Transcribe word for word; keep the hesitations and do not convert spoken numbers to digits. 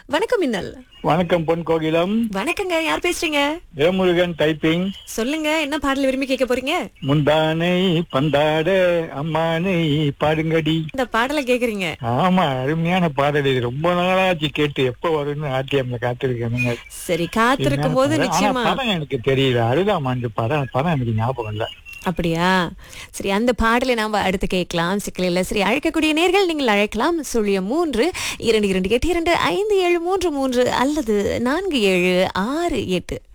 வணக்கம் மின்னல். வணக்கம் பொன் கோகிலம். வணக்கங்க, யார் பேசுறீங்க? வேமுருகன் டைப்பிங். சொல்லுங்க, என்ன பாடல் விரும்பி கேட்க போறீங்க? முந்தானை பந்தாட அம்மானை பாடுங்கடி. இந்த பாடலை கேக்குறீங்க? ஆமா, அருமையான பாடல். இது ரொம்ப நாளாச்சு கேட்டு, எப்ப வரும்னு ஆர்டிஎம்ல காத்திருக்கேனுங்க. சரி, காத்திருக்கும் போது ஆனா நிச்சயமா. படம் எனக்கு தெரியல. அறுபதாம் ஆண்டு படம் படம் எனக்கு ஞாபகம் இல்ல. அப்படியா? சரி, அந்த பாடலை நாம அடுத்து கேட்கலாம். சிக்கலில் சரி, அழைக்கக்கூடிய நேர்கள் நீங்கள் அழைக்கலாம். சுழியம் மூன்று இரண்டு இரண்டு எட்டு இரண்டு ஐந்து ஏழு மூன்று மூன்று அல்லது நான்கு ஏழு ஆறு எட்டு.